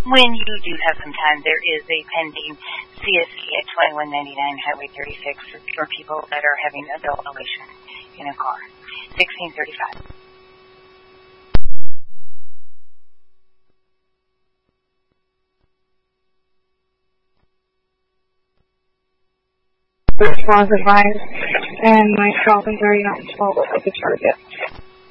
when you do have some time, there is a pending CSE at 2199 Highway 36 for people that are having adult elation in a car. 1635. Response advised, and my shopping area not 12 at the Target.